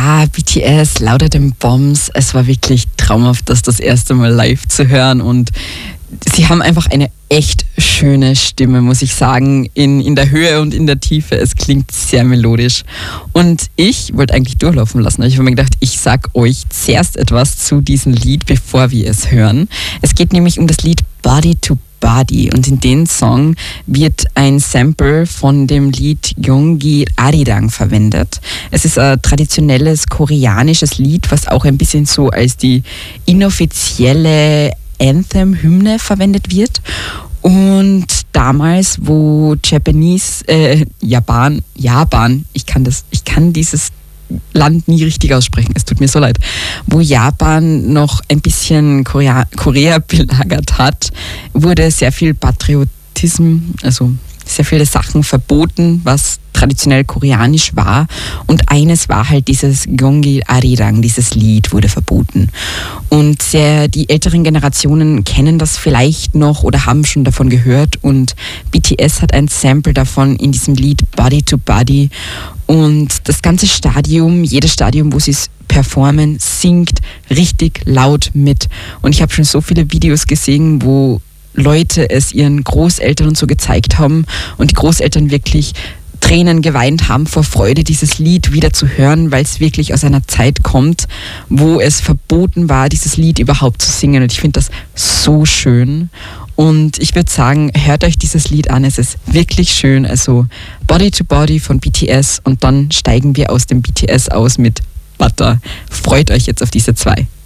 Ja, BTS, Louder Than Bombs, es war wirklich traumhaft, das erste Mal live zu hören und sie haben einfach eine echt schöne Stimme, muss ich sagen, in der Höhe und in der Tiefe. Es klingt sehr melodisch. Und ich wollte eigentlich durchlaufen lassen, aber ich habe mir gedacht, ich sage euch zuerst etwas zu diesem Lied, bevor wir es hören. Es geht nämlich um das Lied Body to Body und in dem Song wird ein Sample von dem Lied Yeongi Arirang verwendet. Es ist ein traditionelles koreanisches Lied, was auch ein bisschen so als die inoffizielle Anthem-Hymne verwendet wird. Und damals, wo Japan, ich kann dieses Land nie richtig aussprechen, es tut mir so leid, wo Japan noch ein bisschen Korea belagert hat, wurde sehr viel Patriotismus, also sehr viele Sachen verboten, was traditionell koreanisch war. Und eines war halt dieses Yeongi Arirang, dieses Lied wurde verboten. Und die älteren Generationen kennen das vielleicht noch oder haben schon davon gehört. Und BTS hat ein Sample davon in diesem Lied Body to Body. Und das ganze Stadium, jedes Stadium, wo sie es performen, singt richtig laut mit. Und ich habe schon so viele Videos gesehen, wo Leute es ihren Großeltern und so gezeigt haben und die Großeltern wirklich Tränen geweint haben vor Freude, dieses Lied wieder zu hören, weil es wirklich aus einer Zeit kommt, wo es verboten war, dieses Lied überhaupt zu singen. Und ich finde das so schön. Und ich würde sagen, hört euch dieses Lied an, es ist wirklich schön. Also Body to Body von BTS und dann steigen wir aus dem BTS aus mit Butter. Freut euch jetzt auf diese zwei.